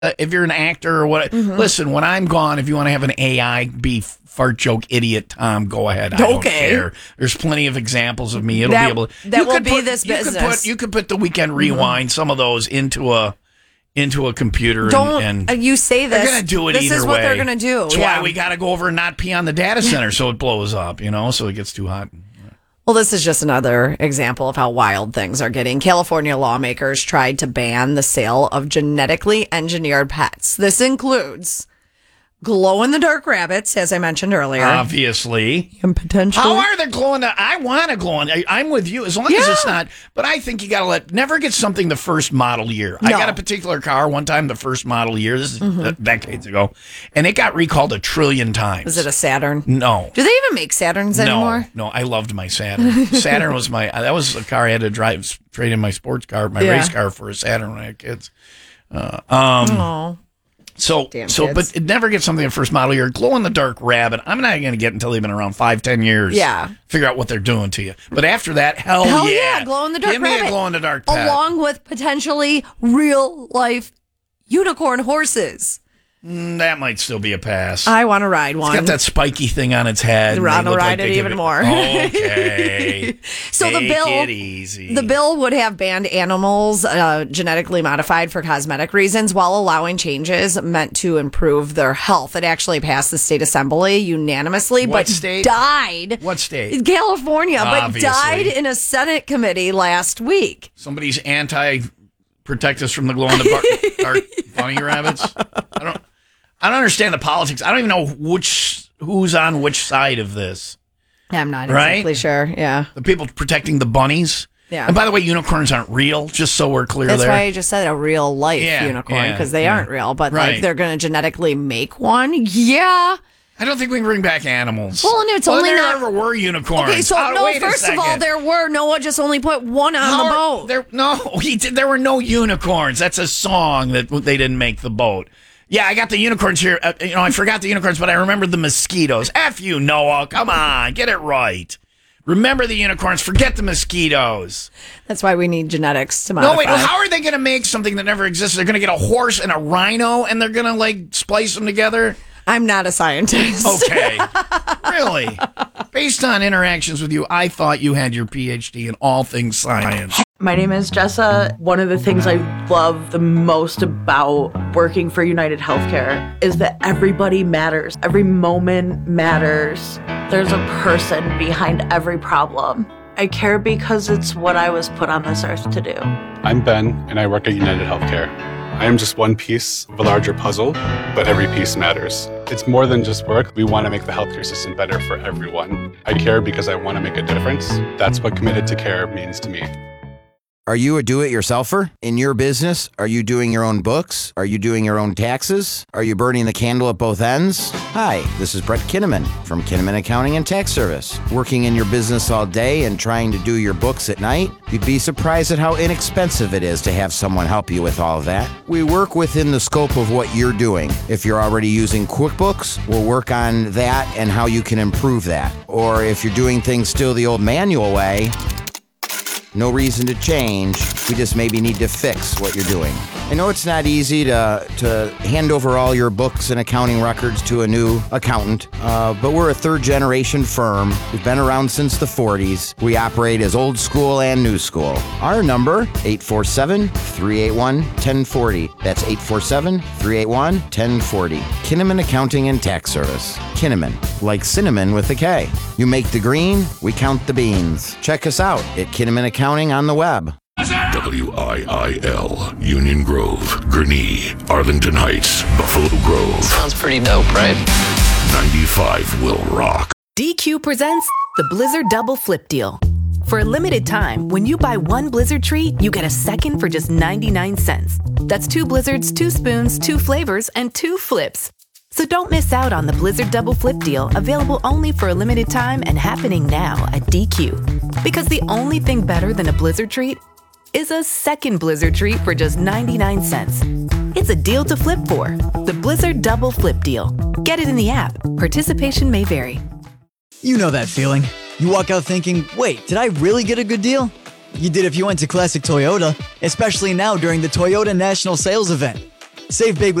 if you're an actor or what, listen, when I'm gone, if you want to have an AI be fart joke idiot Tom, go ahead. I don't care. There's plenty of examples of me. It'll be able to. That will be this business. You could put the Weekend Rewind, some of those into a computer. You say this. They're going to do it this either way. This is what they're going to do. That's why we got to go over and not pee on the data center so it blows up, so it gets too hot. Well, this is just another example of how wild things are getting. California lawmakers tried to ban the sale of genetically engineered pets. This includes glow-in-the-dark rabbits, as I mentioned earlier. Obviously. And potentially. How are they glowing? I want to glow in. I'm with you, as long as it's not. But I think you got to never get something the first model year. No. I got a particular car one time, the first model year. This is decades ago. And it got recalled 1 trillion times. Was it a Saturn? No. Do they even make Saturns anymore? No, I loved my Saturn. Saturn was that was a car I had to trade in my sports car, my race car for a Saturn when I had kids. But it never gets something the first model year. Glow-in-the-dark rabbit, I'm not going to get until they've been around 5-10 years. Yeah. Figure out what they're doing to you. But after that, hell yeah. Glow-in-the-dark rabbit. Give me a glow-in-the-dark pet. Along with potentially real-life unicorn horses. That might still be a pass. I want to ride one. It's got that spiky thing on its head. I want to ride it even more. Okay. So Take it easy. The bill would have banned animals genetically modified for cosmetic reasons while allowing changes meant to improve their health. It actually passed the state assembly unanimously, What state? Died. What state? California, Obviously. But died in a Senate committee last week. Somebody's protect us from the glow-in-the-dark bunny rabbits. I don't understand the politics. I don't even know who's on which side of this. I'm not exactly sure. Yeah. The people protecting the bunnies. Yeah. And by the way, unicorns aren't real, just so we're clear. That's why I just said a real life unicorn, because they aren't real, but they're going to genetically make one. Yeah. I don't think we can bring back animals. Well, and it's only there not... ever were unicorns. Okay, so first of all, there were. Noah just only put one on the boat. There were no unicorns. That's a song that they didn't make the boat. Yeah, I got the unicorns here. I forgot the unicorns, but I remember the mosquitoes. F you, Noah. Come on, get it right. Remember the unicorns. Forget the mosquitoes. That's why we need genetics to modify. No, wait. How are they going to make something that never exists? They're going to get a horse and a rhino, and they're going to splice them together? I'm not a scientist. Okay. Really? Based on interactions with you, I thought you had your PhD in all things science. My name is Jessa. One of the things I love the most about working for United Healthcare is that everybody matters. Every moment matters. There's a person behind every problem. I care because it's what I was put on this earth to do. I'm Ben, and I work at United Healthcare. I am just one piece of a larger puzzle, but every piece matters. It's more than just work. We want to make the healthcare system better for everyone. I care because I want to make a difference. That's what committed to care means to me. Are you a do-it-yourselfer? In your business, are you doing your own books? Are you doing your own taxes? Are you burning the candle at both ends? Hi, this is Brett Kinnaman from Kinnaman Accounting and Tax Service. Working in your business all day and trying to do your books at night? You'd be surprised at how inexpensive it is to have someone help you with all of that. We work within the scope of what you're doing. If you're already using QuickBooks, we'll work on that and how you can improve that. Or if you're doing things still the old manual way, no reason to change. We just maybe need to fix what you're doing. I know it's not easy to hand over all your books and accounting records to a new accountant, but we're a third-generation firm. We've been around since the 40s. We operate as old school and new school. Our number, 847-381-1040. That's 847-381-1040. Kinnaman Accounting and Tax Service. Kinnaman, like cinnamon with a K. You make the green, we count the beans. Check us out at Kinnaman Accounting on the web. WIIL, Union Grove, Gurnee, Arlington Heights, Buffalo Grove. Sounds pretty dope, right? 95 will rock. DQ presents the Blizzard Double Flip Deal. For a limited time, when you buy one Blizzard treat, you get a second for just 99 cents. That's 2 Blizzards, 2 spoons, 2 flavors, and 2 flips. So don't miss out on the Blizzard Double Flip Deal, available only for a limited time and happening now at DQ. Because the only thing better than a Blizzard treat is a second Blizzard treat for just 99 cents. It's a deal to flip for. The Blizzard Double Flip Deal. Get it in the app. Participation may vary. You know that feeling. You walk out thinking, wait, did I really get a good deal? You did if you went to Classic Toyota, especially now during the Toyota National Sales Event. Save big